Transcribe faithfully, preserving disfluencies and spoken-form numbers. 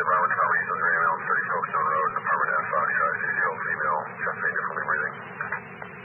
Bravo Tower, East Elm, thirty Folkestone Road, apartment F, Foxtrot, six year old female, chest pain, difficulty breathing.